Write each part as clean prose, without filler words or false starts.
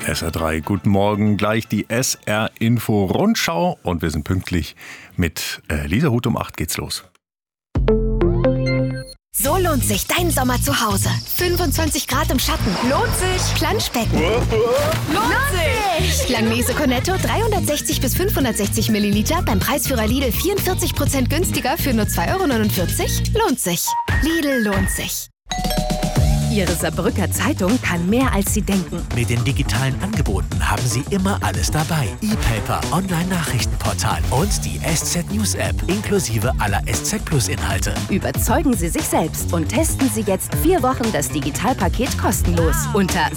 SR3, guten Morgen, gleich die SR-Info-Rundschau und wir sind pünktlich mit Lisa Huth. Um 8 geht's los. So lohnt sich dein Sommer zu Hause. 25 Grad im Schatten. Lohnt sich. Planschbecken. Lohnt sich. Langnese Cornetto 360 bis 560 Milliliter beim Preisführer Lidl 44% günstiger für nur 2,49 €. Lohnt sich. Lidl lohnt sich. Ihre Saarbrücker Zeitung kann mehr, als Sie denken. Mit den digitalen Angeboten haben Sie immer alles dabei. E-Paper, Online-Nachrichtenportal und die SZ News App inklusive aller SZ Plus Inhalte. Überzeugen Sie sich selbst und testen Sie jetzt 4 Wochen das Digitalpaket kostenlos unter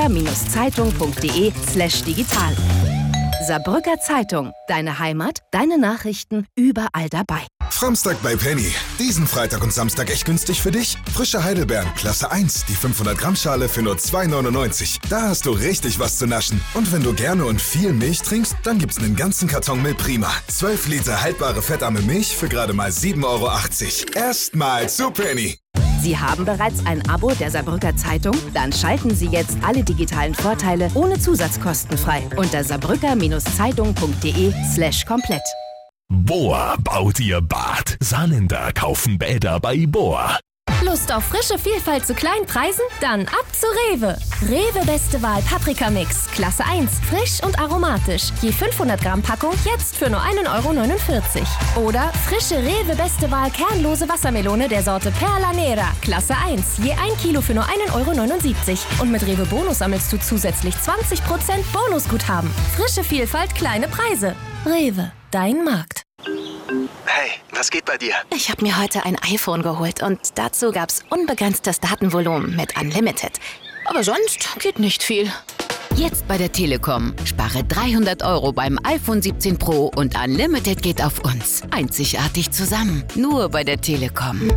saarbrücker-zeitung.de/digital. Saarbrücker Zeitung. Deine Heimat, deine Nachrichten, überall dabei. Framstag bei Penny. Diesen Freitag und Samstag echt günstig für dich? Frische Heidelbeeren, Klasse 1, die 500-Gramm-Schale für nur 2,99 €. Da hast du richtig was zu naschen. Und wenn du gerne und viel Milch trinkst, dann gibt's einen ganzen Karton Milch Prima. 12 Liter haltbare fettarme Milch für gerade mal 7,80 €. Erstmal zu Penny. Sie haben bereits ein Abo der Saarbrücker Zeitung? Dann schalten Sie jetzt alle digitalen Vorteile ohne Zusatzkosten frei unter saarbrücker-zeitung.de/komplett. Bohr baut ihr Bad. Saarländer kaufen Bäder bei Bohr. Lust auf frische Vielfalt zu kleinen Preisen? Dann ab zu Rewe. Rewe Beste Wahl Paprikamix, Klasse 1, frisch und aromatisch. Je 500 Gramm Packung jetzt für nur 1,49 € Oder frische Rewe Beste Wahl kernlose Wassermelone der Sorte Perla Nera, Klasse 1, je 1 Kilo für nur 1,79 € Und mit Rewe Bonus sammelst du zusätzlich 20% Bonusguthaben. Frische Vielfalt, kleine Preise. Rewe, dein Markt. Hey, was geht bei dir? Ich habe mir heute ein iPhone geholt und dazu gab's unbegrenztes Datenvolumen mit Unlimited. Aber sonst geht nicht viel. Jetzt bei der Telekom. Spare 300 € beim iPhone 17 Pro und Unlimited geht auf uns. Einzigartig zusammen. Nur bei der Telekom.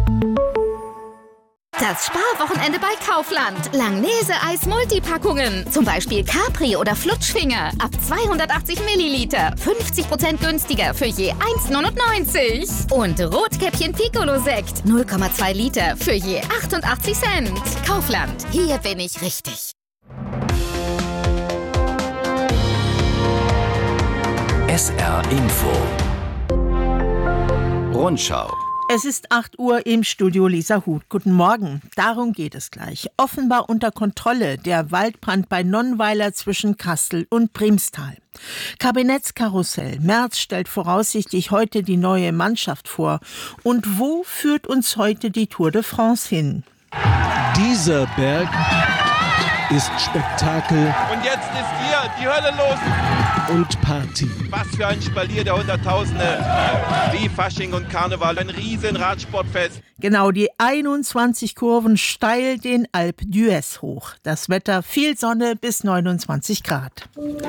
Das Sparwochenende bei Kaufland. Langnese Eis Multipackungen. Zum Beispiel Capri oder Flutschfinger. Ab 280 Milliliter. 50% günstiger für je 1,99 €. Und Rotkäppchen Piccolo Sekt. 0,2 Liter für je 88 Cent. Kaufland. Hier bin ich richtig. SR Info. Rundschau. Es ist 8 Uhr im Studio Lisa Huth. Guten Morgen. Darum geht es gleich. Offenbar unter Kontrolle der Waldbrand bei Nonnweiler zwischen Kastel und Primstal. Kabinettskarussell. Merz stellt voraussichtlich heute die neue Mannschaft vor. Und wo führt uns heute die Tour de France hin? Dieser Berg ist Spektakel. Und jetzt ist hier die Hölle los. Und Party. Was für ein Spalier der Hunderttausende. Wie Fasching und Karneval. Ein riesen Radsportfest. Genau, die 21 Kurven steil den Alpe d'Huez hoch. Das Wetter viel Sonne bis 29 Grad.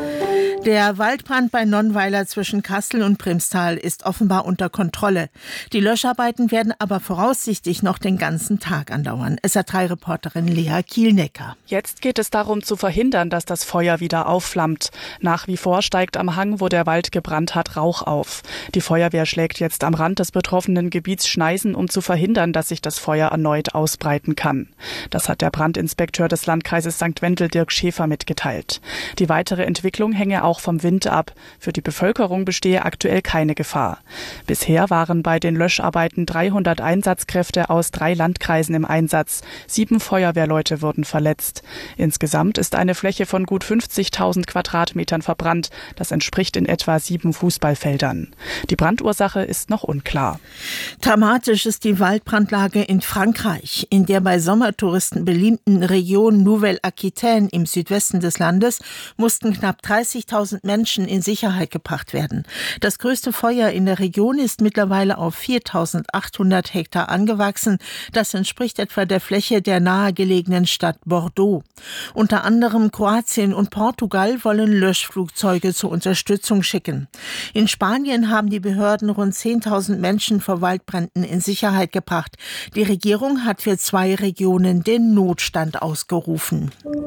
Der Waldbrand bei Nonnweiler zwischen Kastel und Primstal ist offenbar unter Kontrolle. Die Löscharbeiten werden aber voraussichtlich noch den ganzen Tag andauern. SR3-Reporterin Lea Kielnecker. Jetzt geht es darum zu verhindern, dass das Feuer wieder aufflammt. Nach wie vor steigt am Hang, wo der Wald gebrannt hat, Rauch auf. Die Feuerwehr schlägt jetzt am Rand des betroffenen Gebiets Schneisen, um zu verhindern, dass sich das Feuer erneut ausbreiten kann. Das hat der Brandinspekteur des Landkreises St. Wendel Dirk Schäfer mitgeteilt. Die weitere Entwicklung hänge auch vom Wind ab. Für die Bevölkerung bestehe aktuell keine Gefahr. Bisher waren bei den Löscharbeiten 300 Einsatzkräfte aus 3 Landkreisen im Einsatz. 7 Feuerwehrleute wurden verletzt. Insgesamt ist eine Fläche von gut 50.000 Quadratmetern verbrannt. Das entspricht in etwa 7 Fußballfeldern. Die Brandursache ist noch unklar. Dramatisch ist die Waldbrandlage in Frankreich. In der bei Sommertouristen beliebten Region Nouvelle-Aquitaine im Südwesten des Landes mussten knapp 30.000 Menschen in Sicherheit gebracht werden. Das größte Feuer in der Region ist mittlerweile auf 4.800 Hektar angewachsen. Das entspricht etwa der Fläche der nahegelegenen Stadt Bordeaux. Unter anderem Kroatien und Portugal wollen Löschflugzeuge zur Unterstützung schicken. In Spanien haben die Behörden rund 10.000 Menschen vor Waldbränden in Sicherheit gebracht. Die Regierung hat für 2 Regionen den Notstand ausgerufen.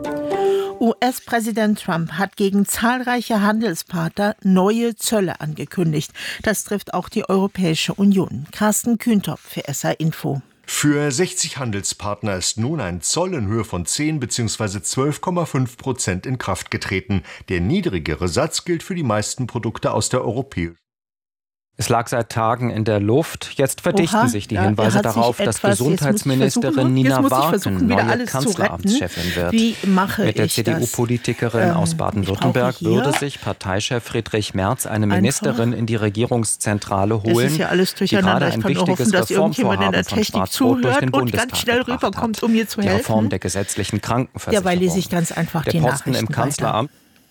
US-Präsident Trump hat gegen zahlreiche Handelspartner neue Zölle angekündigt. Das trifft auch die Europäische Union. Carsten Kühntop für SR Info. Für 60 Handelspartner ist nun ein Zoll in Höhe von 10 bzw. 12,5% in Kraft getreten. Der niedrigere Satz gilt für die meisten Produkte aus der Europäischen. Es lag seit Tagen in der Luft. Jetzt verdichten sich die Hinweise darauf, dass Gesundheitsministerin Nina Warken neue Kanzleramtschefin wird. Mit der CDU-Politikerin aus Baden-Württemberg würde sich Parteichef Friedrich Merz eine Ministerin in die Regierungszentrale holen, das ist ja alles durcheinander. die gerade ein wichtiges Reformvorhaben von Schwarz-Rot durch den Bundestag ganz schnell rüberkommt, um mir zu helfen. Die Reform der gesetzlichen Krankenversicherung. Derweil lese ich ganz einfach die Posten Nachrichten im Kanzleramt.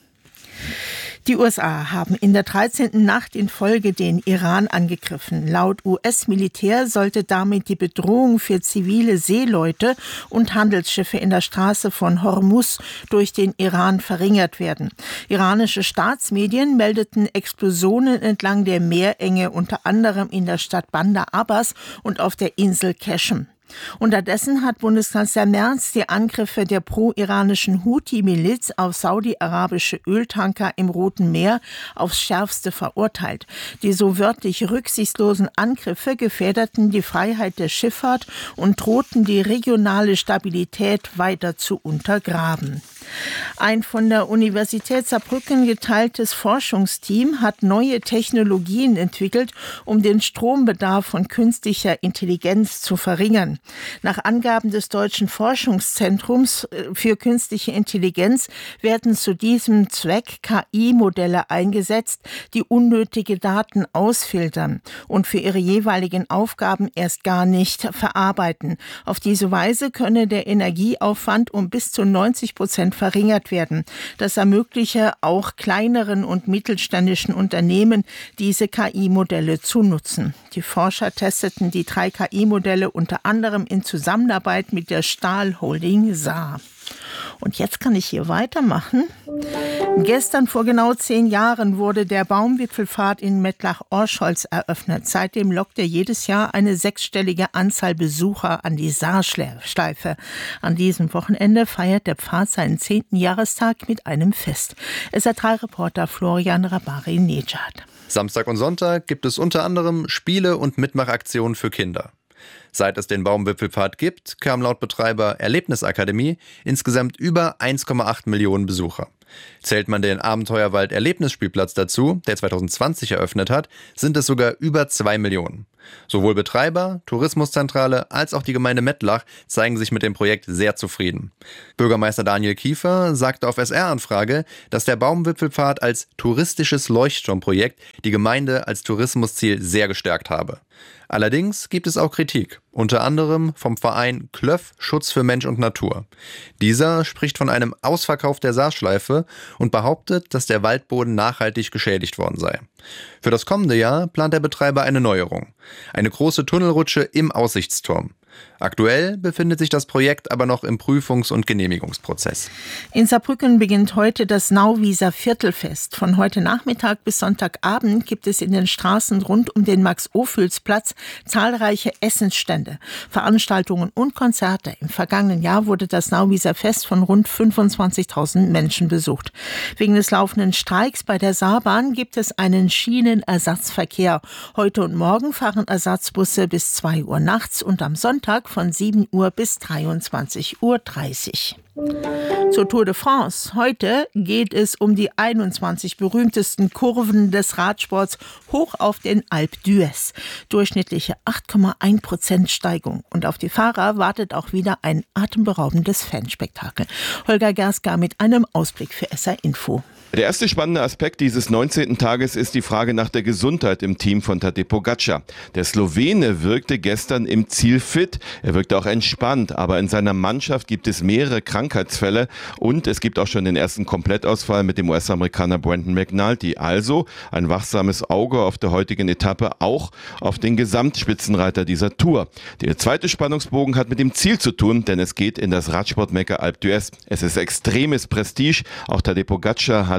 Die USA haben in der 13. Nacht in Folge den Iran angegriffen. Laut US-Militär sollte damit die Bedrohung für zivile Seeleute und Handelsschiffe in der Straße von Hormuz durch den Iran verringert werden. Iranische Staatsmedien meldeten Explosionen entlang der Meerenge, unter anderem in der Stadt Bandar Abbas und auf der Insel Qeshm. Unterdessen hat Bundeskanzler Merz die Angriffe der pro-iranischen Houthi-Miliz auf saudi-arabische Öltanker im Roten Meer aufs Schärfste verurteilt. Die so wörtlich rücksichtslosen Angriffe gefährdeten die Freiheit der Schifffahrt und drohten die regionale Stabilität weiter zu untergraben. Ein von der Universität Saarbrücken geteiltes Forschungsteam hat neue Technologien entwickelt, um den Strombedarf von künstlicher Intelligenz zu verringern. Nach Angaben des Deutschen Forschungszentrums für künstliche Intelligenz werden zu diesem Zweck KI-Modelle eingesetzt, die unnötige Daten ausfiltern und für ihre jeweiligen Aufgaben erst gar nicht verarbeiten. Auf diese Weise könne der Energieaufwand um bis zu 90% verringert werden. Das ermögliche auch kleineren und mittelständischen Unternehmen, diese KI-Modelle zu nutzen. Die Forscher testeten die 3 KI-Modelle unter anderem in Zusammenarbeit mit der Stahl Holding Saar. Und jetzt kann ich hier weitermachen. Gestern vor genau 10 Jahren wurde der Baumwipfelpfad in Mettlach-Orscholz eröffnet. Seitdem lockt er jedes Jahr eine 6-stellige Anzahl Besucher an die Saarschleife. An diesem Wochenende feiert der Pfad seinen 10. Jahrestag mit einem Fest. SR3-Reporter Florian Rabari-Nejad. Samstag und Sonntag gibt es unter anderem Spiele und Mitmachaktionen für Kinder. Seit es den Baumwipfelpfad gibt, kamen laut Betreiber Erlebnisakademie insgesamt über 1,8 Millionen Besucher. Zählt man den Abenteuerwald Erlebnisspielplatz dazu, der 2020 eröffnet hat, sind es sogar über 2 Millionen. Sowohl Betreiber, Tourismuszentrale als auch die Gemeinde Mettlach zeigen sich mit dem Projekt sehr zufrieden. Bürgermeister Daniel Kiefer sagte auf SR-Anfrage, dass der Baumwipfelpfad als touristisches Leuchtturmprojekt die Gemeinde als Tourismusziel sehr gestärkt habe. Allerdings gibt es auch Kritik, unter anderem vom Verein Klöff Schutz für Mensch und Natur. Dieser spricht von einem Ausverkauf der Saarschleife und behauptet, dass der Waldboden nachhaltig geschädigt worden sei. Für das kommende Jahr plant der Betreiber eine Neuerung: eine große Tunnelrutsche im Aussichtsturm. Aktuell befindet sich das Projekt aber noch im Prüfungs- und Genehmigungsprozess. In Saarbrücken beginnt heute das Nauwieser Viertelfest. Von heute Nachmittag bis Sonntagabend gibt es in den Straßen rund um den Max-Ophüls-Platz zahlreiche Essensstände, Veranstaltungen und Konzerte. Im vergangenen Jahr wurde das Nauwieser Fest von rund 25.000 Menschen besucht. Wegen des laufenden Streiks bei der Saarbahn gibt es einen Schienenersatzverkehr. Heute und morgen fahren Ersatzbusse bis 2 Uhr nachts und am Sonntag von 7 Uhr bis 23:30 Uhr. Zur Tour de France. Heute geht es um die 21 berühmtesten Kurven des Radsports hoch auf den Alpe d'Huez. Durchschnittliche 8,1% Steigung. Und auf die Fahrer wartet auch wieder ein atemberaubendes Fanspektakel. Holger Gerska mit einem Ausblick für SR Info. Der erste spannende Aspekt dieses 19. Tages ist die Frage nach der Gesundheit im Team von Tadej Pogačar. Der Slowene wirkte gestern im Ziel fit. Er wirkte auch entspannt, aber in seiner Mannschaft gibt es mehrere Krankheitsfälle und es gibt auch schon den ersten Komplettausfall mit dem US-Amerikaner Brandon McNulty. Also ein wachsames Auge auf der heutigen Etappe, auch auf den Gesamtspitzenreiter dieser Tour. Der zweite Spannungsbogen hat mit dem Ziel zu tun, denn es geht in das Radsportmekka Alpe d'Huez. Es ist extremes Prestige. Auch Tadej Pogačar hat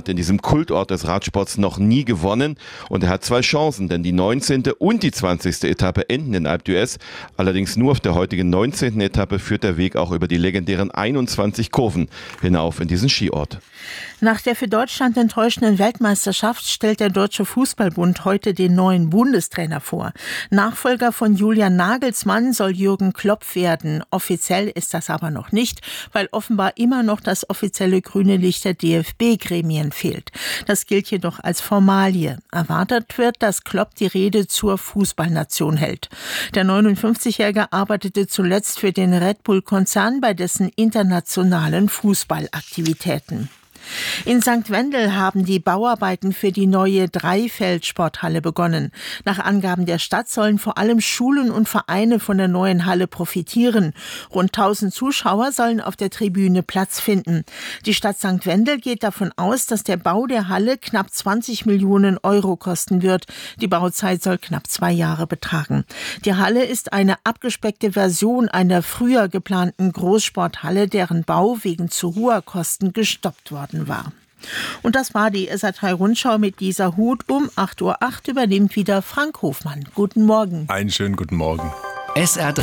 hat in diesem Kultort des Radsports noch nie gewonnen und er hat 2 Chancen, denn die 19. und die 20. Etappe enden in Alpe d'Huez. Allerdings nur auf der heutigen 19. Etappe führt der Weg auch über die legendären 21 Kurven hinauf in diesen Skiort. Nach der für Deutschland enttäuschenden Weltmeisterschaft stellt der Deutsche Fußballbund heute den neuen Bundestrainer vor. Nachfolger von Julian Nagelsmann soll Jürgen Klopp werden. Offiziell ist das aber noch nicht, weil offenbar immer noch das offizielle grüne Licht der DFB-Gremien fehlt. Das gilt jedoch als Formalie. Erwartet wird, dass Klopp die Rede zur Fußballnation hält. Der 59-Jährige arbeitete zuletzt für den Red Bull-Konzern bei dessen internationalen Fußballaktivitäten. In St. Wendel haben die Bauarbeiten für die neue Dreifeldsporthalle begonnen. Nach Angaben der Stadt sollen vor allem Schulen und Vereine von der neuen Halle profitieren. Rund 1000 Zuschauer sollen auf der Tribüne Platz finden. Die Stadt St. Wendel geht davon aus, dass der Bau der Halle knapp 20 Millionen Euro kosten wird. Die Bauzeit soll knapp 2 Jahre betragen. Die Halle ist eine abgespeckte Version einer früher geplanten Großsporthalle, deren Bau wegen zu hoher Kosten gestoppt worden war. Und das war die SR3-Rundschau mit Lisa Huth. Um 8:08 Uhr übernimmt wieder Frank Hofmann. Guten Morgen. Einen schönen guten Morgen. SR3,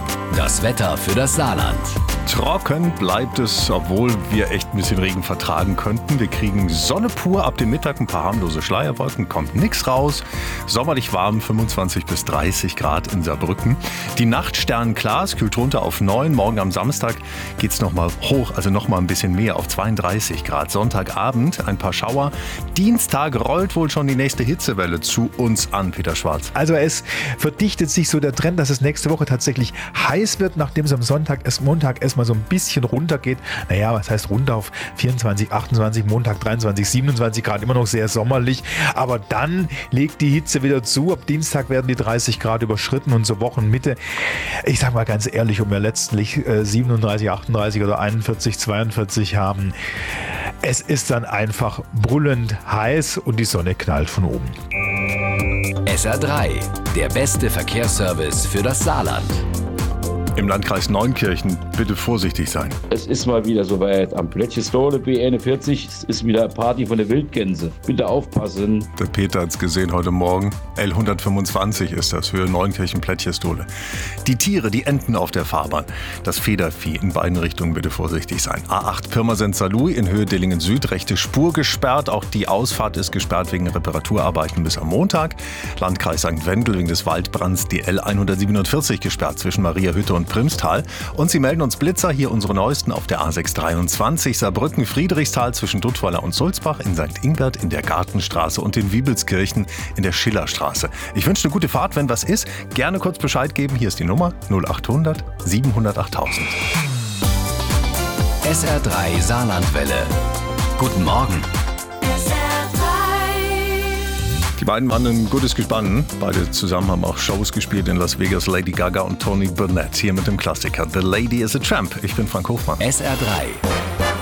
das Wetter für das Saarland. Trocken bleibt es, obwohl wir echt ein bisschen Regen vertragen könnten. Wir kriegen Sonne pur, ab dem Mittag ein paar harmlose Schleierwolken, kommt nichts raus. Sommerlich warm, 25 bis 30 Grad in Saarbrücken. Die Nacht sternenklar, es kühlt runter auf 9. Morgen am Samstag geht es nochmal hoch, also nochmal ein bisschen mehr, auf 32 Grad. Sonntagabend ein paar Schauer. Dienstag rollt wohl schon die nächste Hitzewelle zu uns an, Peter Schwarz. Also es verdichtet sich so der Trend, dass es nächste Woche tatsächlich heiß wird, nachdem es am Montag erstmal so ein bisschen runter geht. Naja, was heißt runter auf 24, 28, Montag 23, 27 Grad, immer noch sehr sommerlich. Aber dann legt die Hitze wieder zu. Ab Dienstag werden die 30 Grad überschritten und so Wochenmitte. Ich sag mal ganz ehrlich, ob wir letztlich 37, 38 oder 41, 42 haben. Es ist dann einfach brüllend heiß und die Sonne knallt von oben. SR3, der beste Verkehrsservice für das Saarland. Im Landkreis Neunkirchen bitte vorsichtig sein. Es ist mal wieder soweit. Am Plätschestole B41 ist wieder Party von der Wildgänse. Bitte aufpassen. Der Peter hat's gesehen heute Morgen. L125 ist das, Höhe Neunkirchen-Plätschestole. Die Tiere, die enden auf der Fahrbahn. Das Federvieh in beiden Richtungen bitte vorsichtig sein. A8 Pirmasens-Saarlouis in Höhe Dillingen Süd, rechte Spur gesperrt. Auch die Ausfahrt ist gesperrt wegen Reparaturarbeiten bis am Montag. Landkreis St. Wendel wegen des Waldbrands die L147 gesperrt zwischen Mariahütte und Primstal. Und Sie melden uns Blitzer, hier unsere neuesten auf der A623 Saarbrücken-Friedrichsthal zwischen Duttweiler und Sulzbach, in St. Ingbert in der Gartenstraße und in Wiebelskirchen in der Schillerstraße. Ich wünsche eine gute Fahrt, wenn was ist. Gerne kurz Bescheid geben. Hier ist die Nummer 0800 700 8000. SR3 Saarlandwelle. Guten Morgen. Die beiden waren ein gutes Gespann. Beide zusammen haben auch Shows gespielt in Las Vegas, Lady Gaga und Tony Burnett. Hier mit dem Klassiker The Lady is a Tramp. Ich bin Frank Hofmann. SR3.